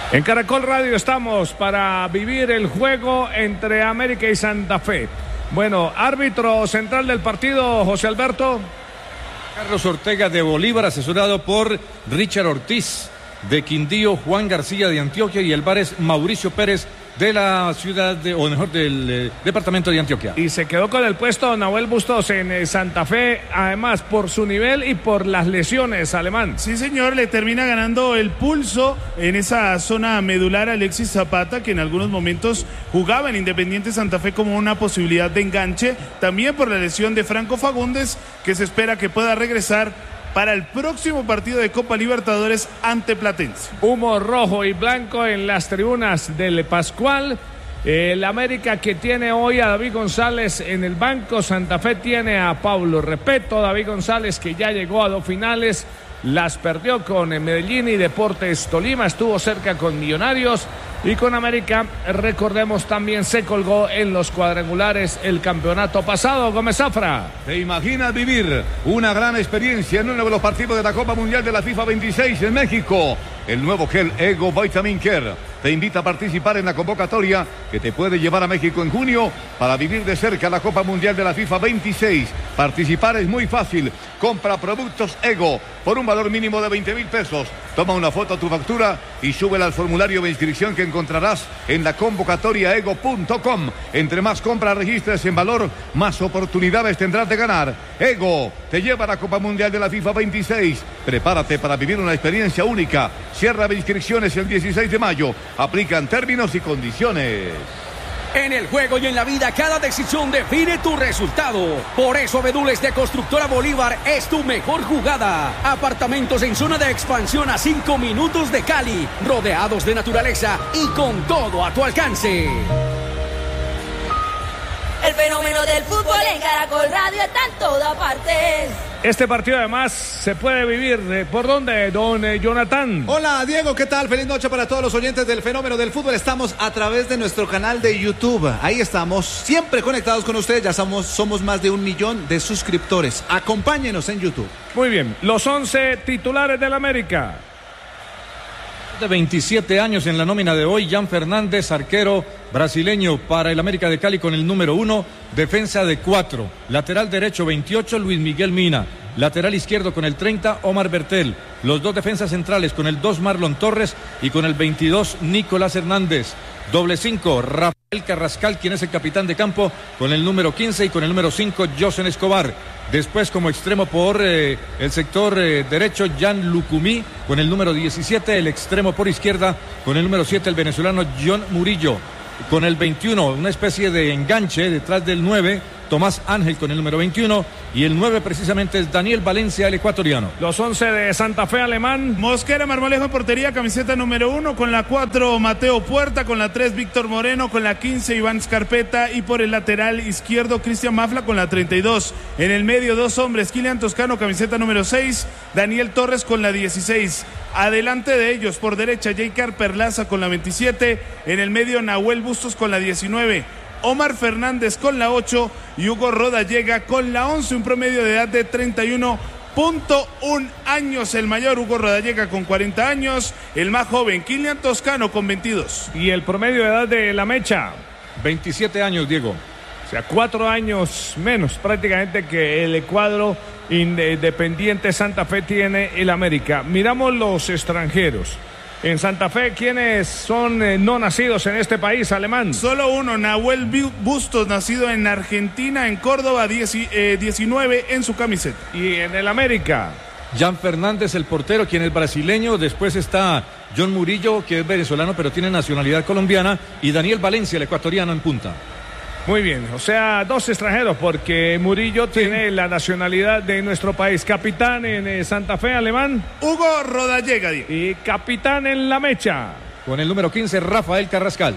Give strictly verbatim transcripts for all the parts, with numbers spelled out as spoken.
En Caracol Radio estamos para vivir el juego entre América y Santa Fe. Bueno, árbitro central del partido, José Alberto. Carlos Ortega de Bolívar, asesorado por Richard Ortiz de Quindío, Juan García de Antioquia y el V A R es Mauricio Pérez de la ciudad, de, o mejor, del eh, departamento de Antioquia. Y se quedó con el puesto Nahuel Bustos en eh, Santa Fe, además por su nivel y por las lesiones, Alemán. Sí, señor, le termina ganando el pulso en esa zona medular a Alexis Zapata, que en algunos momentos jugaba en Independiente Santa Fe como una posibilidad de enganche, también por la lesión de Franco Fagundes, que se espera que pueda regresar para el próximo partido de Copa Libertadores ante Platense. Humo rojo y blanco en las tribunas del Pascual. El América, que tiene hoy a David González en el banco. Santa Fe tiene a Pablo Repeto. David González, que ya llegó a dos finales, las perdió con Medellín y Deportes Tolima, estuvo cerca con Millonarios, y con América, recordemos, también se colgó en los cuadrangulares el campeonato pasado. Gómez Zafra. ¿Te imaginas vivir una gran experiencia en uno de los partidos de la Copa Mundial de la FIFA veintiséis en México? El nuevo gel Ego Vitamin Care te invita a participar en la convocatoria que te puede llevar a México en junio para vivir de cerca la Copa Mundial de la FIFA veintiséis. Participar es muy fácil. Compra productos Ego por un valor mínimo de veinte mil pesos. Toma una foto a tu factura y súbela al formulario de inscripción que encontrarás en la convocatoria ego punto com. Entre más compras registres en valor, más oportunidades tendrás de ganar. Ego te lleva a la Copa Mundial de la FIFA veintiséis. Prepárate para vivir una experiencia única. Cierra de inscripciones el dieciséis de mayo. Aplican términos y condiciones. En el juego y en la vida, cada decisión define tu resultado. Por eso, Abedules de Constructora Bolívar es tu mejor jugada. Apartamentos en zona de expansión a cinco minutos de Cali, rodeados de naturaleza y con todo a tu alcance. El fenómeno del fútbol en Caracol Radio está en toda parte. Este partido además se puede vivir, eh, ¿por dónde, don eh, Jonathan? Hola, Diego, ¿qué tal? Feliz noche para todos los oyentes del fenómeno del fútbol. Estamos a través de nuestro canal de YouTube. Ahí estamos, siempre conectados con ustedes. Ya somos, somos más de un millón de suscriptores. Acompáñenos en YouTube. Muy bien, los once titulares del América. De veintisiete años en la nómina de hoy, Jan Fernández, arquero brasileño para el América de Cali con el número uno, defensa de cuatro, lateral derecho veintiocho, Luis Miguel Mina, lateral izquierdo con el treinta, Omar Bertel, los dos defensas centrales con el dos, Marlon Torres, y con el veintidós, Nicolás Hernández, doble cinco, Rafael Carrascal, quien es el capitán de campo, con el número quince, y con el número cinco, Josen Escobar. Después, como extremo por eh, el sector eh, derecho, Jan Lucumí, con el número diecisiete, el extremo por izquierda, con el número siete, el venezolano John Murillo, con el veintiuno, una especie de enganche detrás del nueve, Tomás Ángel con el número veintiuno, y el nueve precisamente es Daniel Valencia, el ecuatoriano. Los once de Santa Fe, Alemán. Mosquera Marmolejo en portería, camiseta número uno, con la cuatro Mateo Puerta, con la tres Víctor Moreno, con la quince Iván Scarpeta, y por el lateral izquierdo Cristian Mafla con la treinta y dos. En el medio dos hombres, Kilian Toscano, camiseta número seis, Daniel Torres con la dieciséis. Adelante de ellos, por derecha, Jaycar Perlaza con la veintisiete, en el medio Nahuel Bustos con la diecinueve. Omar Fernández con la ocho y Hugo Rodallega con la once, un promedio de edad de treinta y uno punto uno años. El mayor, Hugo Rodallega, con cuarenta años, el más joven, Kilian Toscano, con veintidós. ¿Y el promedio de edad de la mecha? veintisiete años, Diego. O sea, cuatro años menos prácticamente que el cuadro Independiente Santa Fe tiene el América. Miramos los extranjeros. En Santa Fe, ¿quiénes son eh, no nacidos en este país, Alemán? Solo uno, Nahuel Bustos, nacido en Argentina, en Córdoba, diez, eh, diecinueve en su camiseta. ¿Y en el América? Jan Fernández, el portero, quien es brasileño. Después está John Murillo, que es venezolano, pero tiene nacionalidad colombiana. Y Daniel Valencia, el ecuatoriano, en punta. Muy bien, o sea, dos extranjeros, porque Murillo sí tiene la nacionalidad de nuestro país. Capitán en eh, Santa Fe, Alemán. Hugo Rodallega. Y capitán en la mecha. Con el número quince, Rafael Carrascal.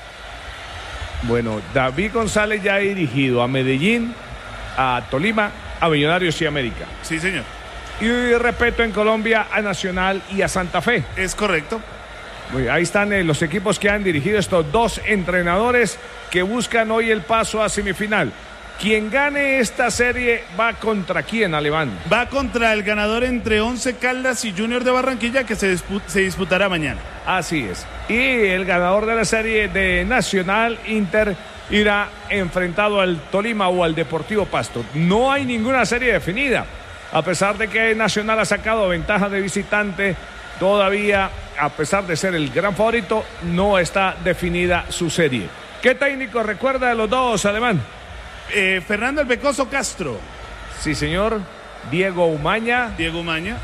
Bueno, David González ya ha dirigido a Medellín, a Tolima, a Millonarios y América. Sí, señor. Y respeto en Colombia a Nacional y a Santa Fe. Es correcto. Muy, ahí están eh, los equipos que han dirigido estos dos entrenadores que buscan hoy el paso a semifinal. Quien gane esta serie va contra quién, Alemán. Va contra el ganador entre Once Caldas y Junior de Barranquilla, que se, dispu se disputará mañana. Así es. Y el ganador de la serie de Nacional Inter irá enfrentado al Tolima o al Deportivo Pasto. No hay ninguna serie definida. A pesar de que Nacional ha sacado ventaja de visitante, todavía, a pesar de ser el gran favorito, no está definida su serie. ¿Qué técnico recuerda de los dos, Alemán? Eh, Fernando El Pecoso Castro. Sí, señor. Diego Umaña. Diego Umaña.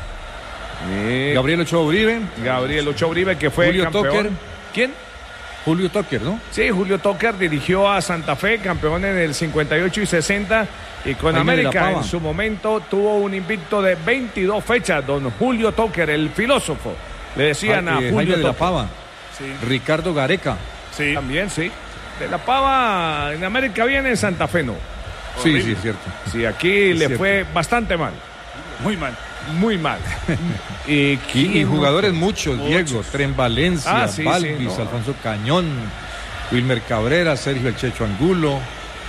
Eh, Gabriel Ochoa Uribe. Gabriel Ochoa Uribe, que fue Julio campeón. Toker. ¿Quién? Julio Toker, ¿no? Sí, Julio Toker dirigió a Santa Fe, campeón en el cincuenta y ocho y sesenta. Y con Jaime de la América Pava. en su momento tuvo un invicto de veintidós fechas. Don Julio Toker, el filósofo. Le decían Ah, a eh, Julio Jaime de la Toker. Pava. Sí. Ricardo Gareca. Sí. También, sí. De la Pava en América viene, en Santa Fe no. Sí, Horrible. sí, es cierto. Sí, aquí le cierto. fue bastante mal. Muy mal. Muy mal. y, Y, y ¿quién? jugadores muchos, Muchos. Diego, Tren Valencia, Ah, sí, Balvis, sí, no. Alfonso Cañón, Wilmer Cabrera, Sergio El Checho Angulo,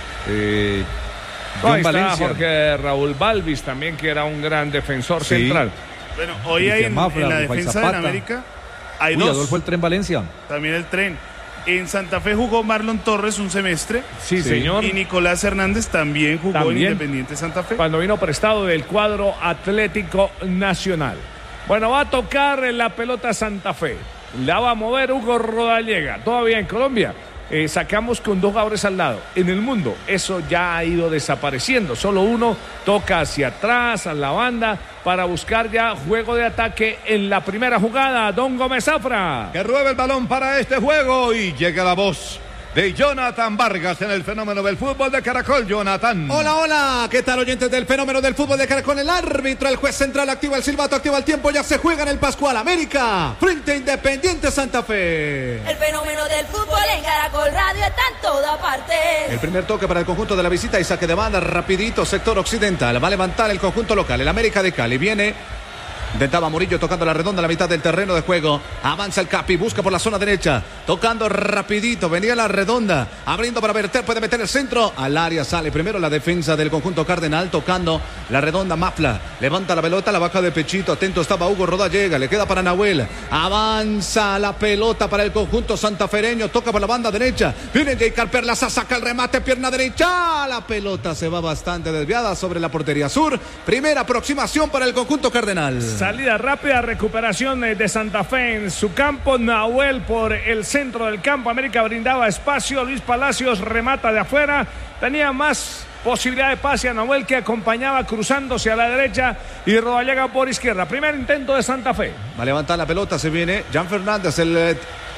eh, No, John ahí está Valencia. Jorge Raúl Balvis también, que era un gran defensor Sí. central. Bueno, hoy hay en, Mafra, en la Rafael defensa Zapata. de América hay Uy, dos. Adolfo el Tren Valencia. También el Tren. En Santa Fe jugó Marlon Torres un semestre. Sí, Sí. señor. Y Nicolás Hernández también jugó También. en Independiente Santa Fe. Cuando vino prestado del cuadro Atlético Nacional. Bueno, va a tocar la pelota Santa Fe. La va a mover Hugo Rodallega. Todavía en Colombia eh, sacamos con dos jugadores al lado. En el mundo eso ya ha ido desapareciendo. Solo uno toca hacia atrás, a la banda, para buscar ya juego de ataque en la primera jugada. Don Gómez Zafra. Que ruebe el balón para este juego y llega la voz de Jonathan Vargas en el fenómeno del fútbol de Caracol. Jonathan. Hola, hola, ¿qué tal, oyentes del fenómeno del fútbol de Caracol? El árbitro, el juez central, activa el silbato, activa el tiempo, ya se juega en el Pascual. América frente a Independiente Santa Fe. El fenómeno del fútbol en Caracol Radio está en toda parte. El primer toque para el conjunto de la visita y saque de banda rapidito, sector occidental. Va a levantar el conjunto local, el América de Cali. Viene, intentaba Murillo tocando la redonda a la mitad del terreno de juego. Avanza el Capi, busca por la zona derecha. Tocando rapidito, venía la redonda. Abriendo para verter, puede meter el centro. Al área sale primero la defensa del conjunto cardenal. Tocando la redonda Mafla. Levanta la pelota, la baja de pechito. Atento estaba Hugo Rodallega, le queda para Nahuel. Avanza la pelota para el conjunto santafereño. Toca por la banda derecha. Viene Jay Carper, saca el remate, pierna derecha. La pelota se va bastante desviada sobre la portería sur. Primera aproximación para el conjunto cardenal. Salida rápida, recuperación de Santa Fe en su campo. Nahuel por el centro del campo. América brindaba espacio. Luis Palacios remata de afuera. Tenía más posibilidad de pase a Nahuel, que acompañaba cruzándose a la derecha, y Rodallega por izquierda. Primer intento de Santa Fe. Va a levantar la pelota, se viene Jan Fernández, el eh,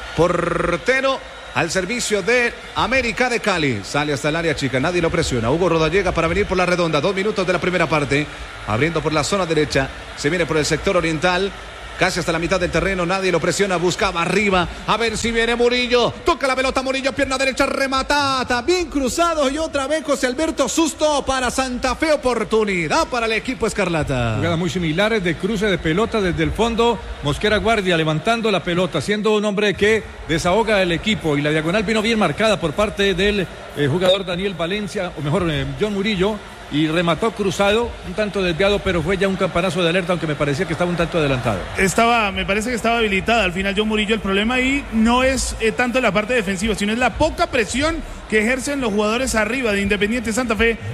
portero al servicio de América de Cali. Sale hasta el área chica, nadie lo presiona. Hugo Rodallega para venir por la redonda. Dos minutos de la primera parte. Abriendo por la zona derecha. Se viene por el sector oriental. Casi hasta la mitad del terreno, nadie lo presiona, buscaba arriba, a ver si viene Murillo, toca la pelota Murillo, pierna derecha, rematada, bien cruzado y otra vez José Alberto, susto para Santa Fe, oportunidad para el equipo escarlata. Jugadas muy similares de cruce de pelota desde el fondo. Mosquera Guardia levantando la pelota, siendo un hombre que desahoga el equipo, y la diagonal vino bien marcada por parte del eh, jugador Daniel Valencia, o mejor eh, John Murillo, y remató cruzado, un tanto desviado, pero fue ya un campanazo de alerta, aunque me parecía que estaba un tanto adelantado. Estaba, me parece que estaba habilitada al final John Murillo. El problema ahí no es eh, tanto la parte defensiva, sino es la poca presión que ejercen los jugadores arriba de Independiente Santa Fe